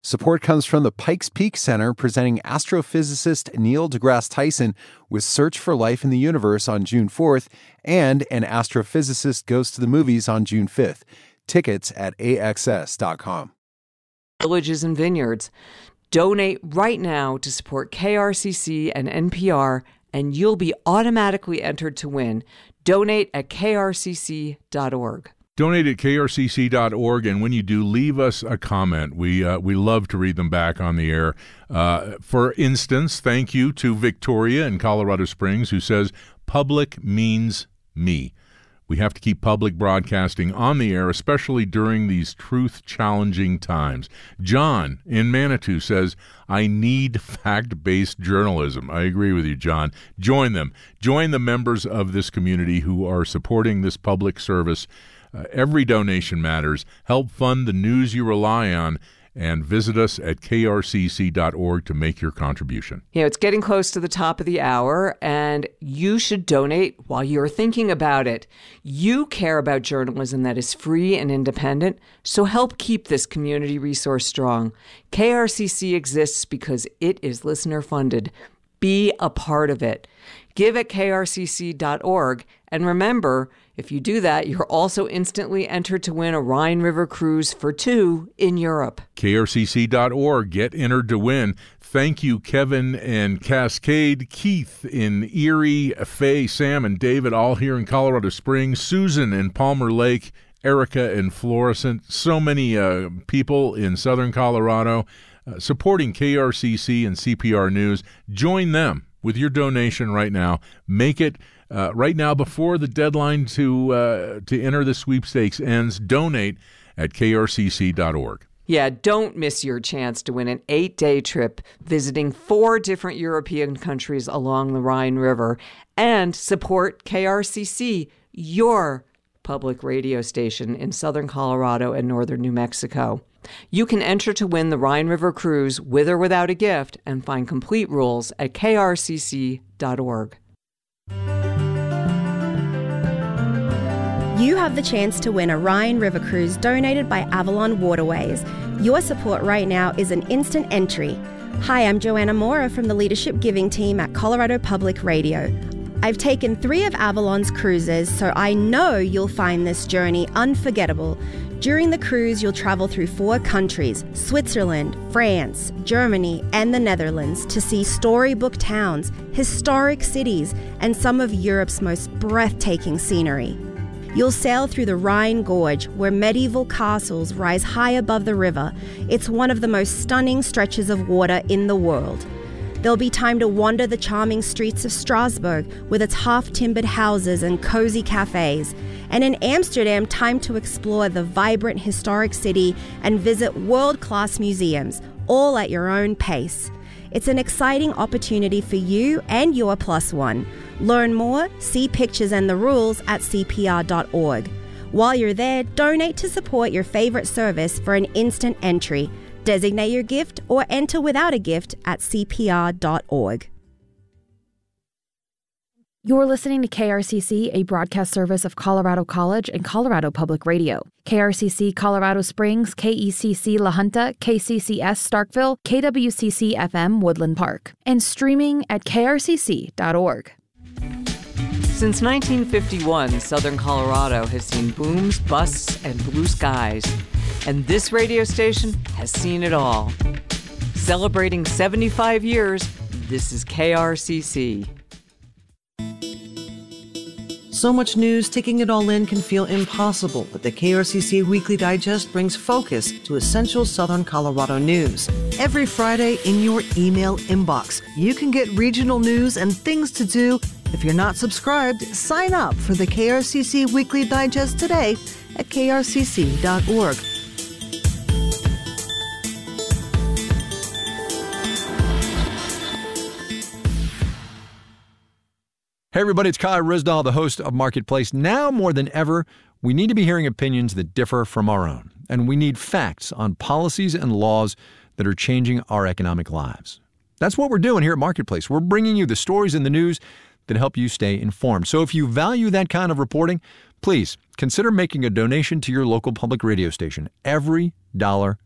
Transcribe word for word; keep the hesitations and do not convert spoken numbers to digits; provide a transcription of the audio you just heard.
Support comes from the Pikes Peak Center, presenting astrophysicist Neil deGrasse Tyson with Search for Life in the Universe on June fourth, and An Astrophysicist Goes to the Movies on June fifth. Tickets at A X S dot com. Villages and Vineyards. Donate right now to support K R C C and N P R, and you'll be automatically entered to win. Donate at K R C C dot org. Donate at K R C C dot org, and when you do, leave us a comment. We uh, we love to read them back on the air. Uh, for instance, thank you to Victoria in Colorado Springs, who says, "Public means me." We have to keep public broadcasting on the air, especially during these truth-challenging times. John in Manitou says, "I need fact-based journalism." I agree with you, John. Join them. Join the members of this community who are supporting this public service. Uh, every donation matters. Help fund the news you rely on, and visit us at K R C C dot org to make your contribution. You know, it's getting close to the top of the hour, and you should donate while you're thinking about it. You care about journalism that is free and independent, so help keep this community resource strong. K R C C exists because it is listener-funded. Be a part of it. Give at K R C C dot org, and remember, if you do that, you're also instantly entered to win a Rhine River cruise for two in Europe. K R C C dot org. Get entered to win. Thank you, Kevin and Cascade, Keith in Erie, Faye, Sam, and David, all here in Colorado Springs, Susan in Palmer Lake, Erica in Florissant, so many uh, people in southern Colorado uh, supporting K R C C and C P R News. Join them with your donation right now. Make it Uh, right now, before the deadline to uh, to enter the sweepstakes ends. Donate at K R C C dot org. Yeah, don't miss your chance to win an eight-day trip visiting four different European countries along the Rhine River, and support K R C C, your public radio station in southern Colorado and northern New Mexico. You can enter to win the Rhine River cruise with or without a gift, and find complete rules at K R C C dot org. You have the chance to win a Rhine River cruise donated by Avalon Waterways. Your support right now is an instant entry. Hi, I'm Joanna Mora from the Leadership Giving team at Colorado Public Radio. I've taken three of Avalon's cruises, so I know you'll find this journey unforgettable. During the cruise, you'll travel through four countries, Switzerland, France, Germany, and the Netherlands, to see storybook towns, historic cities, and some of Europe's most breathtaking scenery. You'll sail through the Rhine Gorge, where medieval castles rise high above the river. It's one of the most stunning stretches of water in the world. There'll be time to wander the charming streets of Strasbourg with its half-timbered houses and cozy cafes. And in Amsterdam, time to explore the vibrant historic city and visit world-class museums, all at your own pace. It's an exciting opportunity for you and your plus one. Learn more, see pictures and the rules at C P R dot org. While you're there, donate to support your favorite service for an instant entry. Designate your gift or enter without a gift at C P R dot org. You're listening to K R C C, a broadcast service of Colorado College and Colorado Public Radio. K R C C Colorado Springs, K E C C La Junta, K C C S Starkville, K W C C F M Woodland Park, and streaming at K R C C dot org. Since nineteen fifty-one, southern Colorado has seen booms, busts, and blue skies. And this radio station has seen it all. Celebrating seventy-five years, this is K R C C. So much news, taking it all in can feel impossible, but the K R C C Weekly Digest brings focus to essential Southern Colorado news. Every Friday in your email inbox, you can get regional news and things to do. If you're not subscribed, sign up for the K R C C Weekly Digest today at K R C C dot org. Hey everybody, it's Kai Risdahl, the host of Marketplace. Now more than ever, we need to be hearing opinions that differ from our own. And we need facts on policies and laws that are changing our economic lives. That's what we're doing here at Marketplace. We're bringing you the stories in the news that help you stay informed. So if you value that kind of reporting, please consider making a donation to your local public radio station. Every dollar